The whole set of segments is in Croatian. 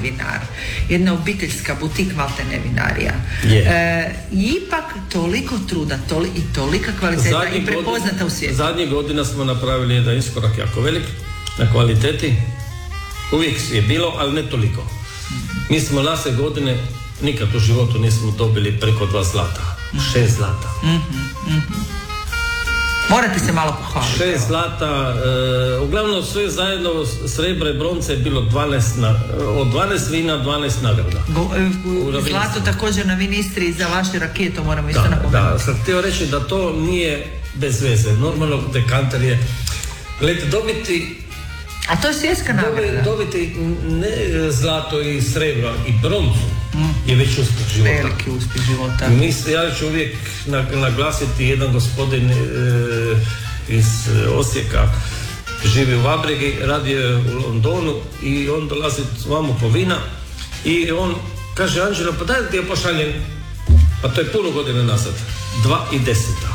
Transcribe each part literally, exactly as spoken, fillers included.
vinar, jedna obiteljska butik maltene vinarija. Yeah. E, ipak toliko truda toli, i tolika kvaliteta zadnji i prepoznata godina, u svijetu. Zadnjih godina smo napravili jedan iskorak jako velik na kvaliteti. Uvijek je bilo, ali ne toliko. Mm-hmm. Mi smo lase godine nikad u životu nismo dobili preko dva zlata. Mm-hmm. Šest zlata. Mm-hmm. Mm-hmm. Morate se malo pohvaliti. Šest zlata, e, uglavnom sve zajedno srebra i bronce je bilo dvanaest, na, od dvanaest vina dvanaest nagrada. Go, e, zlato također na Vinistri za vaše rakije, to moramo isto da, napomenuti. Da, sam htio reći da to nije bez veze. Normalno dekanter je, gledajte, dobiti a to je svjetska nagrada. Dobiti ne zlato i srebro i broncu mm. je već uspjeh života. Veliki uspjeh života. Mislim, ja ću uvijek naglasiti jedan gospodin e, iz Osijeka, živi u Vabregi, radi je u Londonu i on dolazi vamo po vina i on kaže: Anđelo, pa daj da ti je pošaljem, pa to je puno godina nazad, dva i deseta.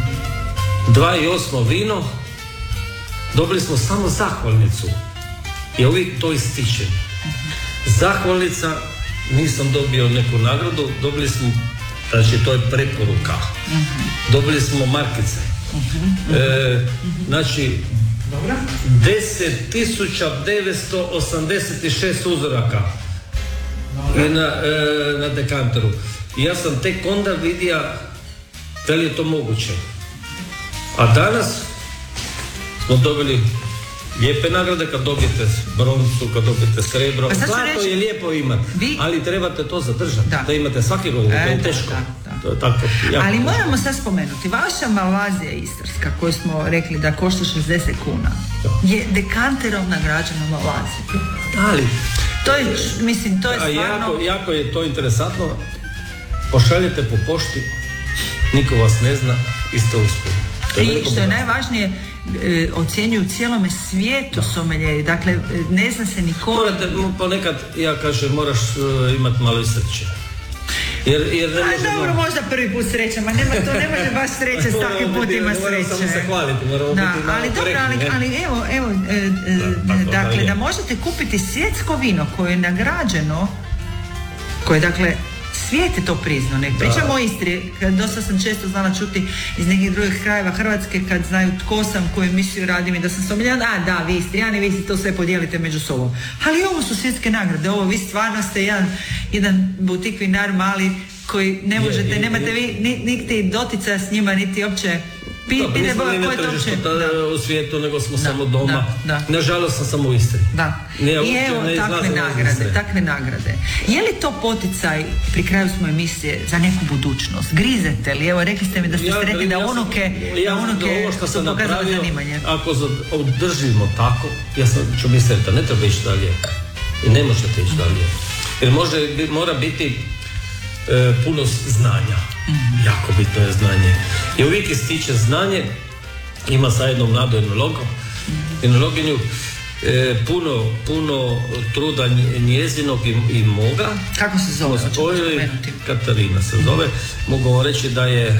Dva i osmo vino. Dobili smo samo zahvalnicu. Ja uvijek to ističem. Zahvalnica, nisam dobio neku nagradu, dobili smo, znači to je preporuka. Dobili smo markice. E, znači, deset tisuća devetsto osamdeset šest uzoraka je na, e, na dekanteru. I ja sam tek onda vidio da li je to moguće. A danas smo dobili lijepe nagrade, kad dobijete broncu, kad dobijete srebro. Zlato reći, je lijepo imati, vi... ali trebate to zadržati, da, da imate svake godine, to je teško. Da, da. To je tako, ali moramo sad spomenuti, vaša Malvazija istarska, koju smo rekli da košta šezdeset kuna, da, je dekanterom nagrađena Malvazija. Ali, to je, mislim, to je stvarno... Jako, jako je to interesantno, pošaljete po pošti, niko vas ne zna, isto uspije. I što je najvažnije, e, ocjenjuju u cijelome svijetu someljeri, dakle ne zna se niko... Morate, ponekad, ja kažem, moraš uh, imati malo i sreće. Jer, jer ne možemo... A dobro, možda prvi put sreća, ma nema to, ne može baš sreće, svaki put ima sreće. Moramo samo se hvaliti, moramo da, biti malo ali dobro, ali, ali evo, evo e, e, da, tako, dakle, da, da možete kupiti svjetsko vino koje je nagrađeno, koje dakle svijet je to priznao, ne pričamo o Istri, dosta sam često znala čuti iz nekih drugih krajeva Hrvatske kad znaju tko sam, koju emisiju radim i da sam sommelier, a da, vi Istrijani, vi si to sve podijelite među sobom. Ali ovo su svjetske nagrade, ovo vi stvarno ste jedan, jedan butik vinar mali koji ne možete, je, je, nemate vi ni, niti dotica s njima, niti opće Pi, da, nismo ni na tržištu u svijetu, nego smo da, samo doma. Da, da. Nažalost sam samo u Istri. Da. Ne, I evo takve nagrade, takve nagrade. Je li to poticaj, pri kraju smo emisije, za neku budućnost? Grizete li? Evo, rekli ste mi da ste ja, sretni da ja unuke, ja, da unuke što su pokazali zanimanje. Ako održimo tako, ja sam, ću mi sretan, ne treba ići dalje. I ne možete ići dalje. Jer može, mora biti e, puno znanja. Mm-hmm. Jako bitno je znanje. I uvijek ističe znanje. Ima sa jednom mladom enologom, mm-hmm. enologinju, e, puno, puno truda njezinog i, i moga. Kako se zove? Spojili, Katarina se zove. Mogu vam reći da je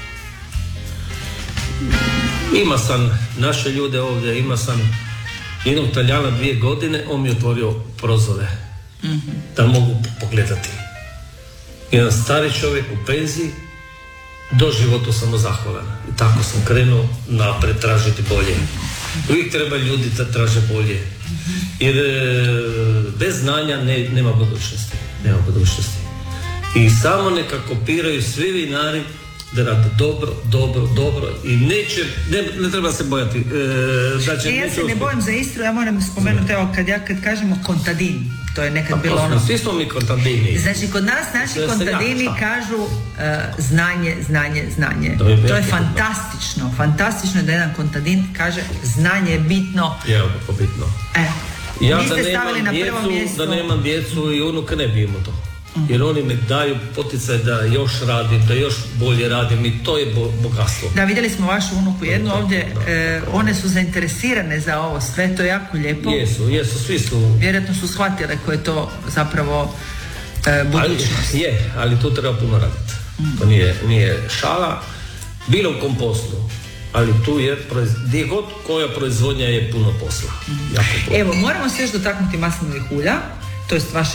ima sam naše ljude ovdje, ima sam jednog Talijana dvije godine, on mi je otvorio prozore, mm-hmm. da mogu pogledati. Jedan stari čovjek u penziji, do života sam mu zahvalan. I tako sam krenuo napred tražiti bolje. Uvijek treba ljudi da traže bolje. Jer bez znanja ne, nema budućnosti. Nema budućnosti. I samo neka kopiraju svi vinari da rade dobro, dobro, dobro i neće, ne, ne treba se bojati. E, da će e, ja se ne bojim za Istru, ja moram spomenuti, evo, kad, ja, kad kažemo kontadin, to je nekad bilo ono... Svi smo mi kontadini. Znači, kod nas naši kontadini kažu uh, znanje, znanje, znanje. To je, to je fantastično, fantastično da jedan kontadin kaže znanje je bitno. Je ovako bitno. E, ja vi ste stavili na djecu, prvo mjesto... Da nemam djecu i unuka ne bi imao to. Jer oni mi daju poticaj da još radim, da još bolje radim i to je bogatstvo. Da, vidjeli smo vašu unuku jednu da, ovdje, da, e, one su zainteresirane za ovo sve, to je jako lijepo. Jesu, jesu, svi su. Vjerojatno su shvatile koje je to zapravo e, budućnost. Ali, je, ali tu treba puno raditi. Mm. To nije, nije šala, bilo u kom poslu. Ali tu je, gdje god koja proizvodnja je puno posla. Mm. Jako puno. Evo, moramo se još dotaknuti maslinovih ulja, to je vaša